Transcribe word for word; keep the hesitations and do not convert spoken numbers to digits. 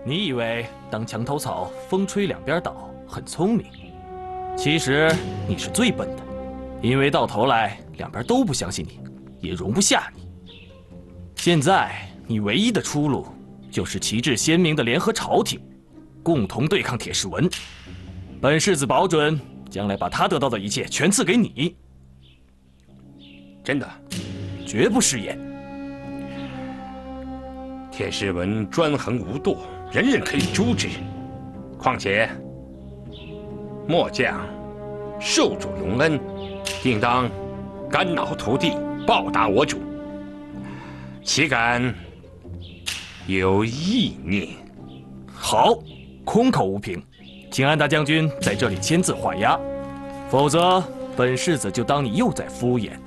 你以为当墙头草，风吹两边倒，很聪明？其实你是最笨的，因为到头来两边都不相信你，也容不下你。现在你唯一的出路，就是旗帜鲜明的联合朝廷，共同对抗铁士文。本世子保准将来把他得到的一切全赐给你。 真的？ 绝不食言。 铁士文专横无惰，人人可以诛之。况且末将受主隆恩，定当肝脑涂地，报答我主，岂敢有意念？ 好，空口无凭，请安大将军在这里签字画押，否则本世子就当你又在敷衍。